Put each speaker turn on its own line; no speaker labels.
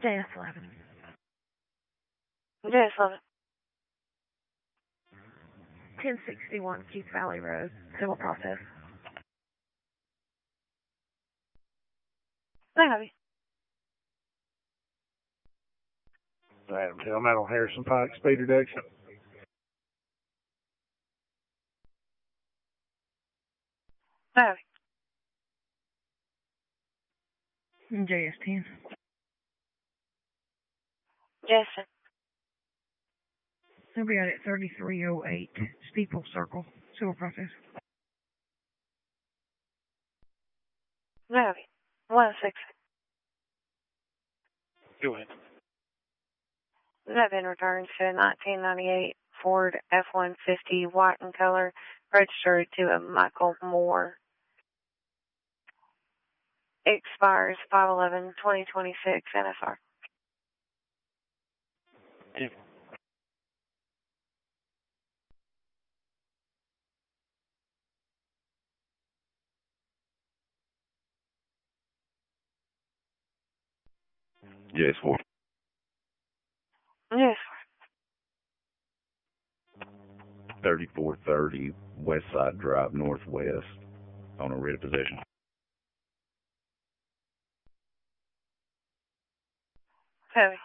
JS11.
JS11.
1061 Keith Valley Road, civil process.
I have you.
Adam Tillman on Harrison Pike, speed reduction.
I have you.
JS10.
JS10.
He'll be out at 3308 Steeple Circle, civil process.
I have you. 106.
Go ahead.
That been returned to a 1998 Ford F-150 white in color, registered to a Michael Moore. Expires 5/11/2026 NSR.
JS4.
Yes.
3430 West Side Drive Northwest on a writ of possession.
Heavy.